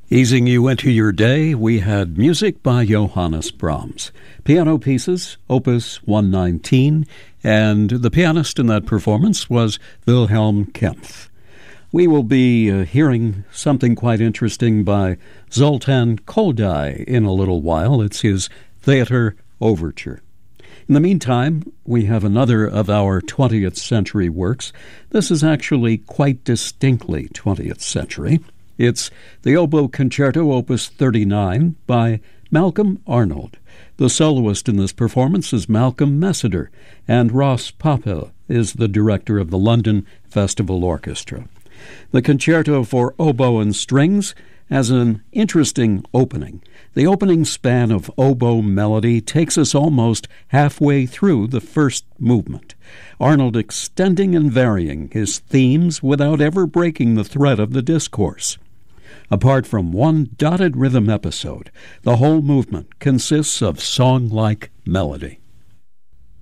Easing you into your day, we had music by Johannes Brahms. Piano pieces, Opus 119, and the pianist in that performance was Wilhelm Kempff. We will be hearing something quite interesting by Zoltan Koldai in a little while. It's his Theater Overture. In the meantime, we have another of our 20th century works. This is actually quite distinctly 20th century. It's the Oboe Concerto, Opus 39, by Malcolm Arnold. The soloist in this performance is Malcolm Messiter, and Ross Poppel is the director of the London Festival Orchestra. The concerto for oboe and strings has an interesting opening. The opening span of oboe melody takes us almost halfway through the first movement, Arnold extending and varying his themes without ever breaking the thread of the discourse. Apart from one dotted rhythm episode, the whole movement consists of song-like melody.